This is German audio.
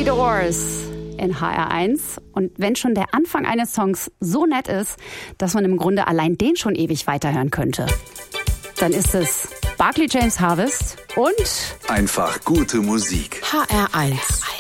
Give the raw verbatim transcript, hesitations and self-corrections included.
Die Doors in H R eins. Und wenn schon der Anfang eines Songs so nett ist, dass man im Grunde allein den schon ewig weiterhören könnte, dann ist es Barclay James Harvest und einfach gute Musik. H R eins.